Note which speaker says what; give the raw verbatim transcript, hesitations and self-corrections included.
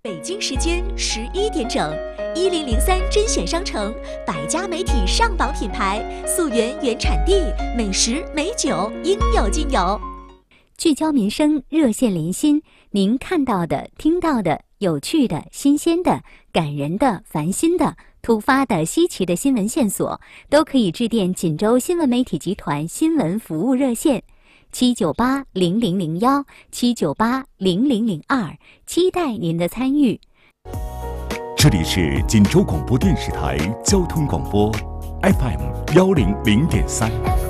Speaker 1: 北京时间十一点整，一零零三甄选商城百家媒体上榜品牌，溯源原产地，美食美酒应有尽有。
Speaker 2: 聚焦民生，热线连心，您看到的、听到的、有趣的、新鲜的、感人的、烦心的、突发的、稀奇的新闻线索，都可以致电锦州新闻媒体集团新闻服务热线七九八零零零幺七九八零零零二，期待您的参与。
Speaker 3: 这里是锦州广播电视台交通广播 F M 幺零零点三。